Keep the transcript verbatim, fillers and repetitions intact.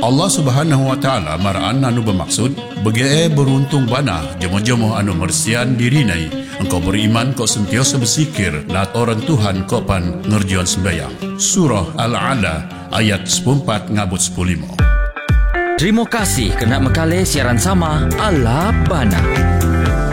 Allah Subhanahu wa taala maraan anu bermaksud bagi beruntung bana jemo-jemo anu mersian dirinai engkau beriman kau sentiasa bersikir lat orang Tuhan kau pan ngerjuan sembahyang. Surah Al-Ala ayat sepuluh empat ngabut sepuluh lima. Terima kasih kerana mekali siaran sama Ala Bana.